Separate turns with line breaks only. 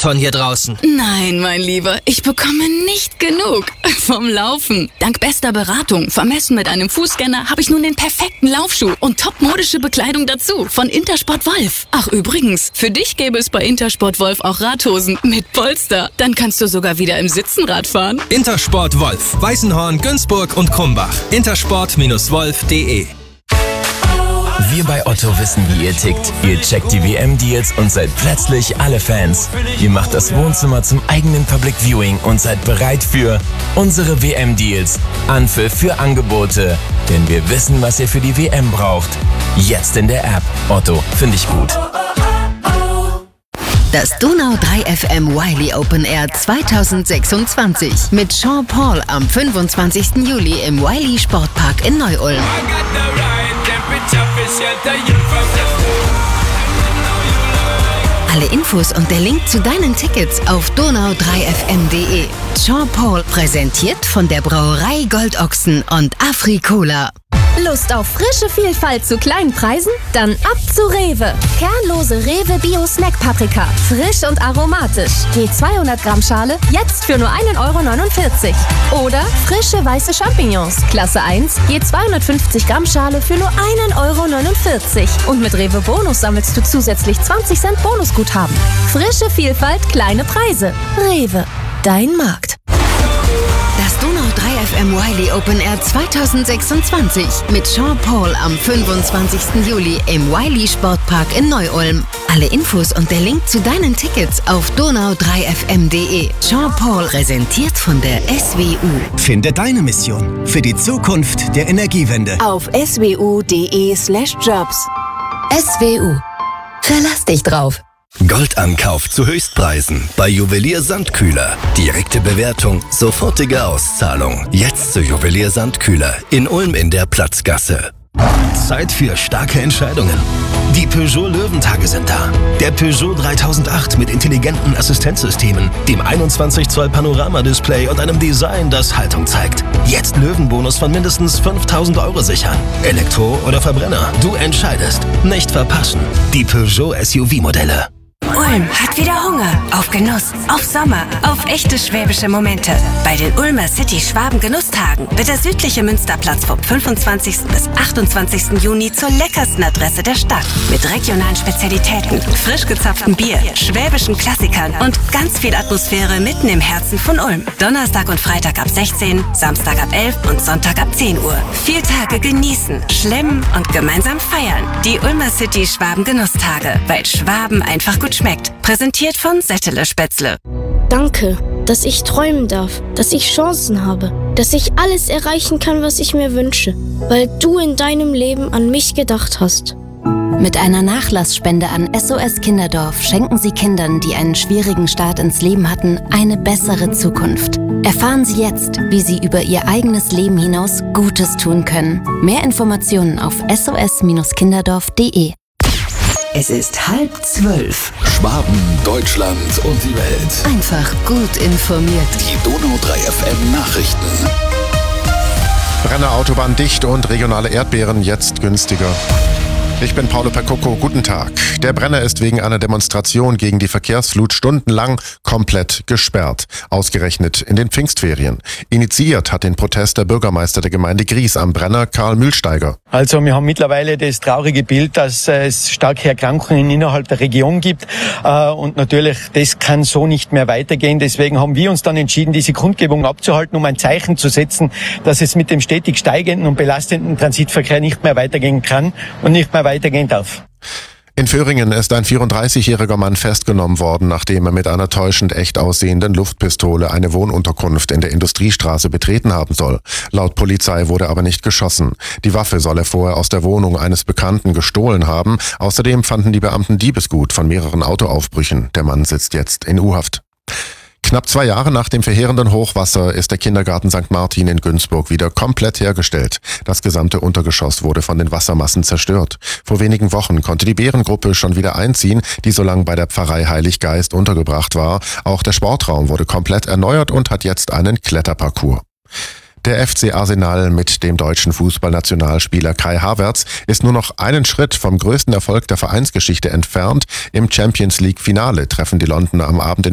Marathon hier draußen.
Nein, mein Lieber, ich bekomme nicht genug vom Laufen. Dank bester Beratung, vermessen mit einem Fußscanner, habe ich nun den perfekten Laufschuh und topmodische Bekleidung dazu von Intersport Wolf. Ach übrigens, für dich gäbe es bei Intersport Wolf auch Radhosen mit Polster. Dann kannst du sogar wieder im Sitzen Rad fahren.
Intersport Wolf, Weißenhorn, Günzburg und Krumbach. Intersport-wolf.de.
Wir bei Otto wissen, wie ihr tickt. Ihr checkt die WM-Deals und seid plötzlich alle Fans. Ihr macht das Wohnzimmer zum eigenen Public Viewing und seid bereit für unsere WM-Deals. Anpfiff für Angebote. Denn wir wissen, was ihr für die WM braucht. Jetzt in der App. Otto, finde ich gut.
Das Donau 3 FM Wiley Open Air 2026 mit Sean Paul am 25. Juli im Wiley Sportpark in Neu-Ulm. Alle Infos und der Link zu deinen Tickets auf donau3fm.de. Sean Paul präsentiert von der Brauerei Goldochsen und Afri-Cola.
Lust auf frische Vielfalt zu kleinen Preisen? Dann ab zu Rewe. Kernlose Rewe Bio Snack Paprika. Frisch und aromatisch. Je 200 Gramm Schale, jetzt für nur 1,49 €. Oder frische weiße Champignons. Klasse 1, je 250 Gramm Schale für nur 1,49 €. Und mit Rewe Bonus sammelst du zusätzlich 20 Cent Bonusguthaben. Frische Vielfalt, kleine Preise. Rewe, dein Markt.
Das Donau 3 FM Wiley Open Air 2026 mit Sean Paul am 25. Juli im Wiley Sportpark in Neu-Ulm. Alle Infos und der Link zu deinen Tickets auf donau3fm.de. Sean Paul präsentiert von der SWU.
Finde deine Mission für die Zukunft der Energiewende
Auf swu.de/jobs. SWU. Verlass dich drauf.
Goldankauf zu Höchstpreisen bei Juwelier Sandkühler. Direkte Bewertung, sofortige Auszahlung. Jetzt zu Juwelier Sandkühler in Ulm in der Platzgasse.
Zeit für starke Entscheidungen. Die Peugeot Löwentage sind da. Der Peugeot 3008 mit intelligenten Assistenzsystemen, dem 21 Zoll Panoramadisplay und einem Design, das Haltung zeigt. Jetzt Löwenbonus von mindestens 5.000 € sichern. Elektro oder Verbrenner, du entscheidest. Nicht verpassen. Die Peugeot SUV-Modelle.
Ulm hat wieder Hunger auf Genuss, auf Sommer, auf echte schwäbische Momente. Bei den Ulmer City Schwaben Genusstagen wird der südliche Münsterplatz vom 25. bis 28. Juni zur leckersten Adresse der Stadt. Mit regionalen Spezialitäten, frisch gezapftem Bier, schwäbischen Klassikern und ganz viel Atmosphäre mitten im Herzen von Ulm. Donnerstag und Freitag ab 16, Samstag ab 11 und Sonntag ab 10 Uhr. 4 Tage genießen, schlemmen und gemeinsam feiern. Die Ulmer City Schwaben Genusstage, weil Schwaben einfach gut schmeckt. Präsentiert von Settele Spätzle.
Danke, dass ich träumen darf, dass ich Chancen habe, dass ich alles erreichen kann, was ich mir wünsche, weil du in deinem Leben an mich gedacht hast.
Mit einer Nachlassspende an SOS Kinderdorf schenken Sie Kindern, die einen schwierigen Start ins Leben hatten, eine bessere Zukunft. Erfahren Sie jetzt, wie Sie über Ihr eigenes Leben hinaus Gutes tun können. Mehr Informationen auf sos-kinderdorf.de.
Es ist 11:30.
Schwaben, Deutschland und die Welt.
Einfach gut informiert.
Die Donau 3 FM Nachrichten.
Brenner Autobahn dicht und regionale Erdbeeren jetzt günstiger. Ich bin Paolo Percocco, guten Tag. Der Brenner ist wegen einer Demonstration gegen die Verkehrsflut stundenlang komplett gesperrt. Ausgerechnet in den Pfingstferien. Initiiert hat den Protest der Bürgermeister der Gemeinde Gries am Brenner, Karl Mühlsteiger.
Also wir haben mittlerweile das traurige Bild, dass es starke Erkrankungen innerhalb der Region gibt. Und natürlich, das kann so nicht mehr weitergehen. Deswegen haben wir uns dann entschieden, diese Kundgebung abzuhalten, um ein Zeichen zu setzen, dass es mit dem stetig steigenden und belastenden Transitverkehr nicht mehr weitergehen kann und nicht mehr weitergehen darf.
In Vöhringen ist ein 34-jähriger Mann festgenommen worden, nachdem er mit einer täuschend echt aussehenden Luftpistole eine Wohnunterkunft in der Industriestraße betreten haben soll. Laut Polizei wurde aber nicht geschossen. Die Waffe soll er vorher aus der Wohnung eines Bekannten gestohlen haben. Außerdem fanden die Beamten Diebesgut von mehreren Autoaufbrüchen. Der Mann sitzt jetzt in U-Haft. Knapp 2 Jahre nach dem verheerenden Hochwasser ist der Kindergarten St. Martin in Günzburg wieder komplett hergestellt. Das gesamte Untergeschoss wurde von den Wassermassen zerstört. Vor wenigen Wochen konnte die Bärengruppe schon wieder einziehen, die so lange bei der Pfarrei Heiliggeist untergebracht war. Auch der Sportraum wurde komplett erneuert und hat jetzt einen Kletterparcours. Der FC Arsenal mit dem deutschen Fußballnationalspieler Kai Havertz ist nur noch einen Schritt vom größten Erfolg der Vereinsgeschichte entfernt. Im Champions League Finale treffen die Londoner am Abend in